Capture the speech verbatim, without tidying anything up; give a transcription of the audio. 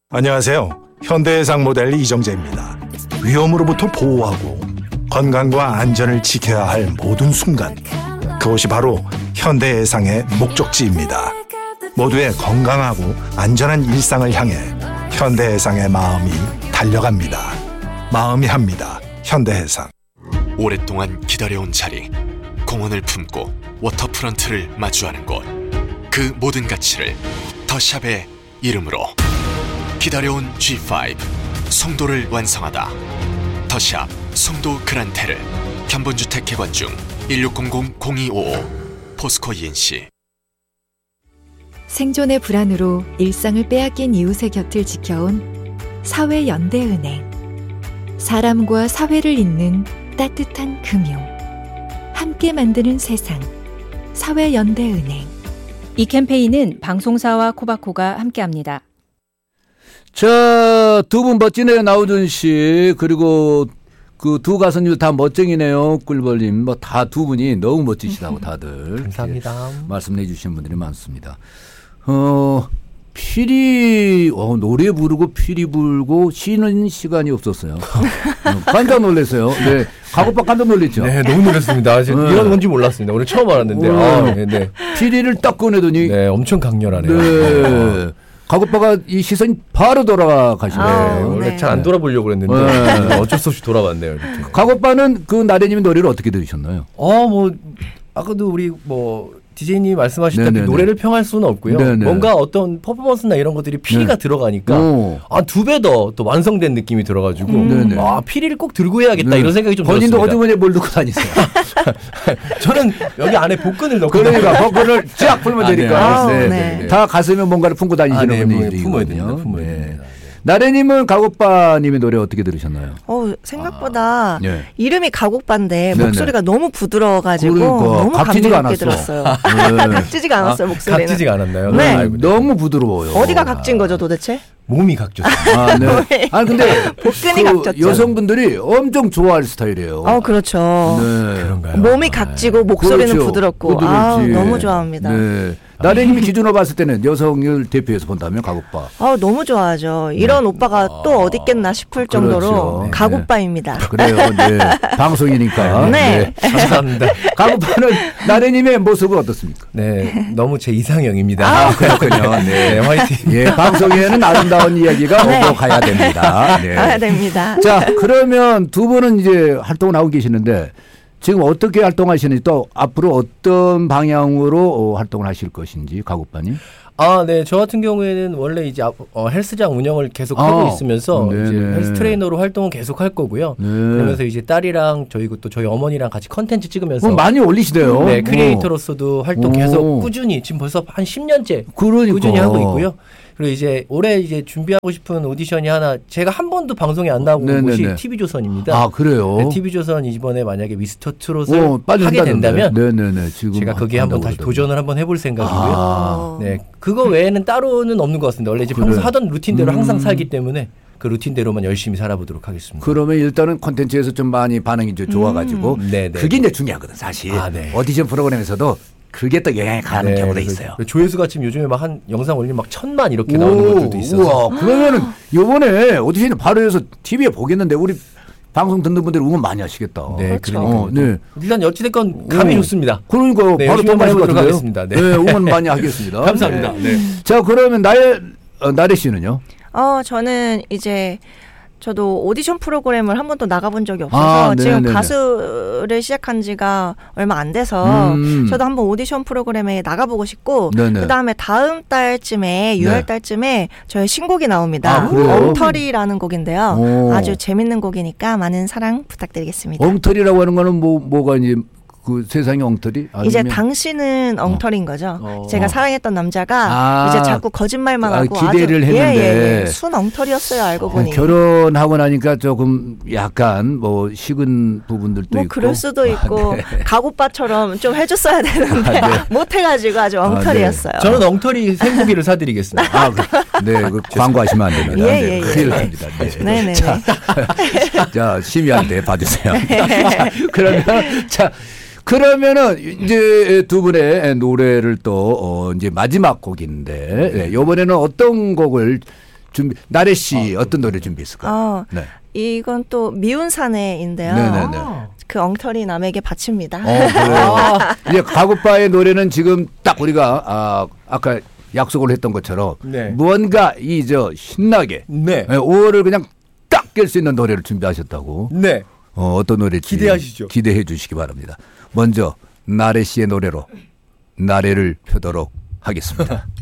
안녕하세요. 현대해상 모델 이정재입니다. 위험으로부터 보호하고 건강과 안전을 지켜야 할 모든 순간, 그것이 바로 현대해상의 목적지입니다. 모두의 건강하고 안전한 일상을 향해 현대해상의 마음이 달려갑니다. 마음이 합니다. 현대해상. 오랫동안 기다려온 자리, 공원을 품고 워터프런트를 마주하는 곳, 그 모든 가치를 더샵의 이름으로 기다려온 지 파이브 송도를 완성하다. 더샵 송도 그란테르, 견본주택 개관중 일육공공 공이오오 포스코 이엔씨. 생존의 불안으로 일상을 빼앗긴 이웃의 곁을 지켜온 사회연대은행. 사람과 사회를 잇는 따뜻한 금융, 함께 만드는 세상, 사회연대은행. 이 캠페인은 방송사와 코바코가 함께합니다. 자, 두 분 멋지네요. 나우준 씨, 그리고 그 두 가수님들 다 멋쟁이네요. 꿀벌님, 뭐 다 두 분이 너무 멋지시다고 다들 감사합니다. 말씀해 주신 분들이 많습니다. 어, 피리, 어, 노래 부르고 피리 불고 쉬는 시간이 없었어요. 어, 깜짝 놀랐어요. 네, 가고파 깜짝 놀랐죠. 네, 너무 놀랐습니다. 네. 이런 건지 몰랐습니다. 오늘 처음 알았는데. 아, 네, 네. 피리를 딱 꺼내더니, 네, 엄청 강렬하네요. 네. 가고파가 이 시선이 바로 돌아가시네요. 아, 원래 네. 잘 안 돌아보려고 그랬는데 네. 어쩔 수 없이 돌아왔네요. 이렇게. 가고파는 그 나래님의 노래를 어떻게 들으셨나요? 어, 뭐 아까도 우리 뭐 디제이님이 말씀하셨다시피 노래를 평할 수는 없고요. 네네. 뭔가 어떤 퍼포먼스나 이런 것들이 피리가 네. 들어가니까 아, 두 배 더 또 완성된 느낌이 들어가지고 음. 아, 피리를 꼭 들고 해야겠다 네. 이런 생각이 좀 본인도 들었습니다. 어디에 뭘 넣고 다니세요? 저는 여기 안에 복근을 넣고 그러니까 복근을 쫙 풀면 되니까 아, 네. 네. 네. 다 가슴에 뭔가를 품고 다니시는 아, 네. 분들이 품어야 됩니다. 품어야 됩니다. 네. 나래님은 가곡바님의 노래 어떻게 들으셨나요? 어, 생각보다 아, 네. 이름이 가곡바인데 네네. 목소리가 너무 부드러워가지고 그러니까, 너무 감명 않았어. 깊게 들었어요. 네. 각지지가 않았어요. 아, 목소리는. 각지지가 않았나요? 네. 아이고, 너무 부드러워요. 어디가 각진 거죠 도대체? 몸이 각졌어요. 아, 네. 아 근데 복근이 그 각졌죠. 여성분들이 엄청 좋아할 스타일이에요. 어, 그렇죠. 네. 그런가요? 몸이 각지고 목소리는 그렇죠. 부드럽고 아, 너무 좋아합니다. 네. 나래님이 기준으로 봤을 때는 여성을 대표해서 본다면 가곡바. 아, 너무 좋아하죠. 이런 네. 오빠가 또 어디 있겠나 싶을 정도로 그렇죠. 가곡바입니다. 네. 그래요. 네. 방송이니까. 네. 네. 감사합니다. 가곡바는 나래님의 모습은 어떻습니까? 네, 너무 제 이상형입니다. 아, 그렇군요. 네. 네, 화이팅. 예, 방송에는 아름다운 이야기가 네. 오고 가야 됩니다. 네. 가야 됩니다. 자, 그러면 두 분은 이제 활동을 하고 계시는데 지금 어떻게 활동하시는지 또 앞으로 어떤 방향으로 활동을 하실 것인지 가곡바님. 아, 네. 저 같은 경우에는 원래 이제 어, 헬스장 운영을 계속 아, 하고 있으면서 이제 헬스 트레이너로 활동을 계속 할 거고요. 네. 그러면서 이제 딸이랑 저희 또 저희 어머니랑 같이 컨텐츠 찍으면서 많이 올리시대요. 네, 크리에이터로서도 활동 계속 오. 꾸준히 지금 벌써 한 십 년째 그러니까. 꾸준히 하고 있고요. 그리고 이제 올해 이제 준비하고 싶은 오디션이 하나 제가 한 번도 방송에 안 나오고 온 곳이 티비조선입니다. 아, 그래요? 네, 티비조선 이번에 만약에 미스터 트롯을 오, 하게 된다면 네네네. 지금 제가 거기에 한번 다시 그러던데. 도전을 한번 해볼 생각이고요. 아. 네, 그거 외에는 따로는 없는 것 같습니다. 원래 이제 그래. 평소 하던 루틴대로 음. 항상 살기 때문에 그 루틴대로만 열심히 살아보도록 하겠습니다. 그러면 일단은 콘텐츠에서 좀 많이 반응이 좀 좋아가지고 음. 네네. 그게 이제 중요하거든 사실. 아, 네. 오디션 프로그램에서도 그게 또 영향이 가는 네, 경우도 있어요. 조회수가 지금 요즘에 막 한 영상 올리면 막 천만 이렇게 나오는 오, 것들도 있어서. 우와, 그러면은 요번에 오디션을 바로 해서 티비에 보겠는데 우리 방송 듣는 분들 응원 많이 하시겠다. 네, 그렇죠. 그러니까. 어, 네. 일단 어찌됐건 감이 오. 좋습니다. 그러니까 네, 바로 열심히 한번 해보도록 같은데요? 하겠습니다. 네. 네, 응원 많이 하겠습니다. 감사합니다. 네. 자, 그러면 나의 어, 나래 씨는요? 어, 저는 이제 저도 오디션 프로그램을 한 번도 나가본 적이 없어서 아, 지금 가수를 시작한 지가 얼마 안 돼서 음. 저도 한번 오디션 프로그램에 나가보고 싶고 네네. 그다음에 다음 달쯤에 유월 네. 달쯤에 저의 신곡이 나옵니다. 아, 그래요? 엉터리라는 곡인데요. 오. 아주 재밌는 곡이니까 많은 사랑 부탁드리겠습니다. 엉터리라고 하는 거는 뭐 뭐가 이제 그 세상의 엉터리? 아니면? 이제 당신은 엉터리인 거죠. 어. 제가 사랑했던 남자가 아. 이제 자꾸 거짓말만 아, 하고 기대를 아주 했는데. 예, 예, 예. 순 엉터리였어요. 알고 보니. 결혼하고 나니까 조금 약간 뭐 식은 부분들도 뭐 있고. 그럴 수도 있고 아, 네. 가고빠처럼 좀 해줬어야 되는데 아, 네. 못해가지고 아주 엉터리였어요. 아, 네. 저는 엉터리 생고기를 사드리겠습니다. 아, 그, 네, 그 광고하시면 안 됩니다. 예, 네, 예, 큰일 예. 납니다. 네. 네네네. 자, 자, 심의한테 봐주세요. 자, 그러면 자. 그러면은 이제 두 분의 노래를 또 어 이제 마지막 곡인데 네, 이번에는 어떤 곡을 준비 나래 씨 아, 어떤 노래 준비했을까요? 아, 네. 이건 또 미운 사내인데요. 네네네. 그 엉터리 남에게 바칩니다. 어, 그래요. 이제 가구파의 노래는 지금 딱 우리가 아, 아까 약속을 했던 것처럼 네. 무언가 이 저 신나게 네. 오월을 그냥 딱 깰 수 있는 노래를 준비하셨다고. 네. 어, 어떤 노래인지 기대하시죠. 기대해 주시기 바랍니다. 먼저 나래 씨의 노래로 나래를 펴도록 하겠습니다.